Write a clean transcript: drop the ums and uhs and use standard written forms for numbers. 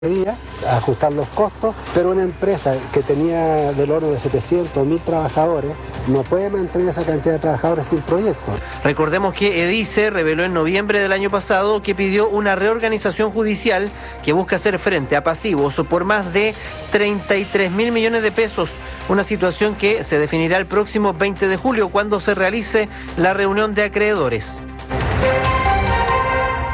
ajustar los costos, pero una empresa que tenía del orden de 700 o 1000 trabajadores no puede mantener esa cantidad de trabajadores sin proyecto. Recordemos que EDICE reveló en noviembre del año pasado que pidió una reorganización judicial que busca hacer frente a pasivos por más de 33.000 millones de pesos, una situación que se definirá el próximo 20 de julio cuando se realice la reunión de acreedores.